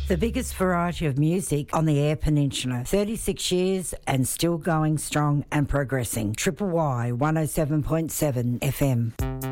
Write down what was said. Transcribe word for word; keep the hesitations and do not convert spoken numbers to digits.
The biggest variety of music on the Eyre Peninsula. thirty-six years and still going strong and progressing. Triple Y one oh seven point seven F M.